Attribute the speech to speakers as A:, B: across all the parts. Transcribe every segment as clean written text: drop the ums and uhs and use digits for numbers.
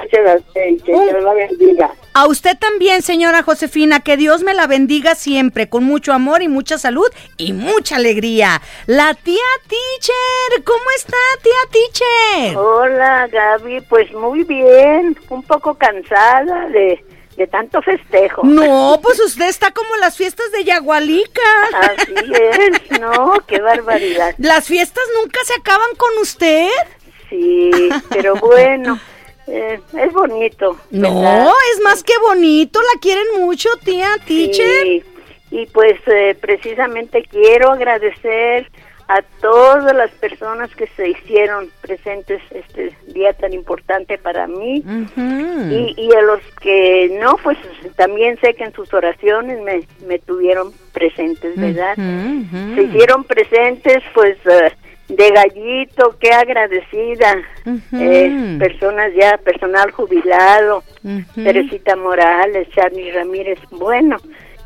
A: gracias a usted y que Dios la bendiga.
B: A usted también, señora Josefina, que Dios me la bendiga siempre, con mucho amor y mucha salud y mucha alegría. La tía Teacher, ¿cómo está, tía Teacher?
A: Hola, Gaby, pues muy bien, un poco cansada de tanto festejo.
B: No, pues usted está como en las fiestas de Yagualica.
A: Así es, no, qué barbaridad.
B: ¿Las fiestas nunca se acaban con usted?
A: Sí, pero bueno, es bonito, ¿verdad?
B: No, es más que bonito, la quieren mucho, tía Teacher.
A: Sí, y pues precisamente quiero agradecer a todas las personas que se hicieron presentes este día tan importante para mí.
B: Uh-huh.
A: y a los que no, pues también sé que en sus oraciones me tuvieron presentes, ¿verdad?
B: Uh-huh.
A: Se hicieron presentes, pues de Gallito, qué agradecida.
B: Uh-huh.
A: Personal jubilado,
B: Uh-huh.
A: Teresita Morales, Charly Ramírez, bueno,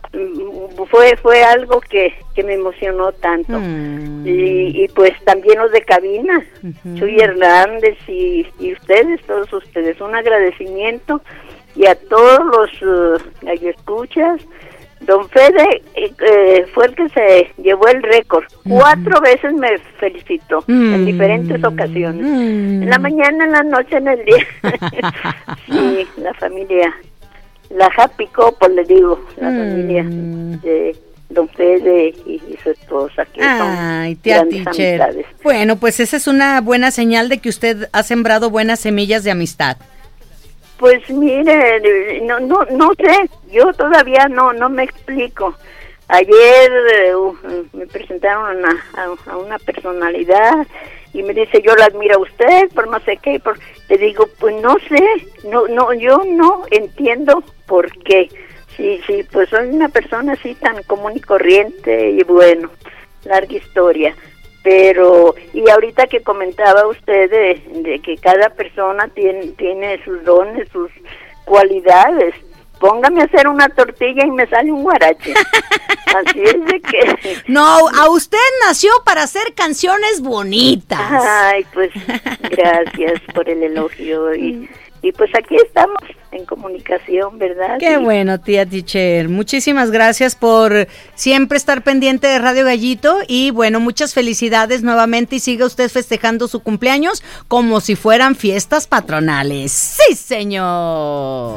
A: fue algo que me emocionó tanto. Y pues también los de cabina, Chuy Hernández y ustedes, todos ustedes, un agradecimiento, y a todos los radioescuchas. Don Fede fue el que se llevó el récord. 4 veces me felicitó en diferentes ocasiones. En la mañana, en la noche, en el día. Sí, la familia, la Happy Couple, le digo, la familia de Don Fede y su esposa, que
B: ay,
A: son
B: tía
A: grandes
B: Teacher.
A: amistades.
B: Bueno, pues esa es una buena señal de que usted ha sembrado buenas semillas de amistad.
A: Pues mire, no sé, yo todavía no me explico. Ayer me presentaron a una personalidad y me dice, yo la admiro a usted por no sé qué, le digo, pues no sé, yo no entiendo por qué. Sí, pues soy una persona así tan común y corriente y bueno, larga historia. Pero, y ahorita que comentaba usted de que cada persona tiene sus dones, sus cualidades, póngame a hacer una tortilla y me sale un guarache. Así es de que...
B: No, a usted nació para hacer canciones bonitas.
A: Ay, pues gracias por el elogio y pues aquí estamos en comunicación, ¿verdad?
B: Qué bueno, tía Teacher. Muchísimas gracias por siempre estar pendiente de Radio Gallito y bueno, muchas felicidades nuevamente y siga usted festejando su cumpleaños como si fueran fiestas patronales. ¡Sí, señor!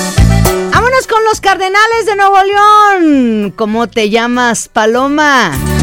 B: Vámonos con los Cardenales de Nuevo León. ¿Cómo te llamas, Paloma?